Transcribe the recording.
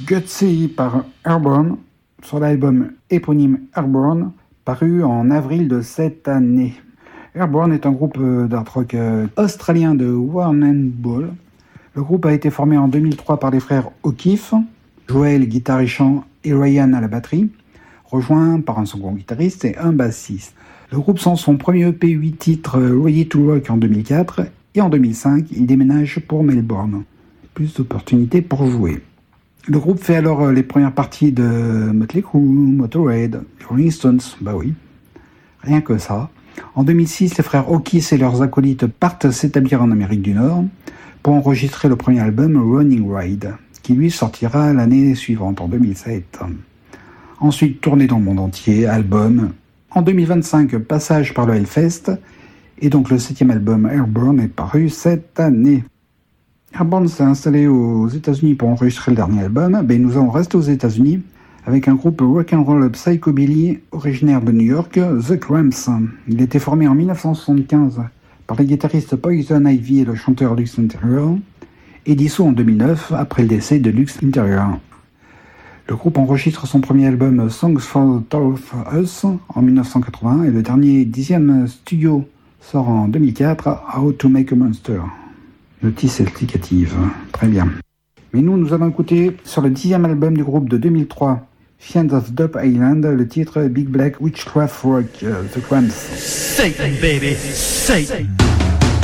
Gutsy par Airborne sur l'album éponyme Airborne, paru en avril de cette année. Airborne est un groupe d'art rock australien de Warrnambool. Le groupe a été formé en 2003 par les frères O'Keefe, Joel, guitare et chant, et Ryan à la batterie, rejoint par un second guitariste et un bassiste. Le groupe sort son premier EP 8 titres Ready to Rock en 2004 et en 2005, il déménage pour Melbourne. Plus d'opportunités pour jouer. Le groupe fait alors les premières parties de Motley Crue, Motörhead, Rolling Stones, bah oui, rien que ça. En 2006, les frères O'Keefe et leurs acolytes partent s'établir en Amérique du Nord pour enregistrer le premier album Running Ride, qui lui sortira l'année suivante, en 2007. Ensuite, tournée dans le monde entier, album. En 2025, passage par le Hellfest, et donc le 7e album Airborne est paru cette année. Airborne s'est installé aux États-Unis pour enregistrer le dernier album. Nous allons rester aux États-Unis avec un groupe rock'n'roll psychobilly originaire de New York, The Cramps. Il était formé en 1975 par les guitaristes Poison Ivy et le chanteur Lux Interior, et dissous en 2009 après le décès de Lux Interior. Le groupe enregistre son premier album Songs for Tough Us en 1980 et le dernier 10e studio sort en 2004, How to Make a Monster. Notice explicative. Très bien. Mais nous allons écouter sur le 10e album du groupe de 2003, Fiends of Dub Island, le titre Big Black Witchcraft Rock, The Cramps. Satan, baby, Satan.